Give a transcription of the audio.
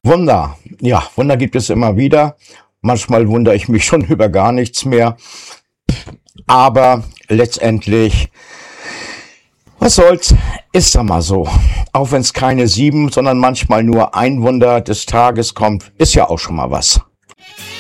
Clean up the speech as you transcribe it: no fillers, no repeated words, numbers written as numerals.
Wunder. Ja, Wunder gibt es immer wieder. Manchmal wundere ich mich schon über gar nichts mehr. Aber letztendlich, was soll's, ist ja mal so. Auch wenn es keine 7, sondern manchmal nur ein Wunder des Tages kommt, ist ja auch schon mal was.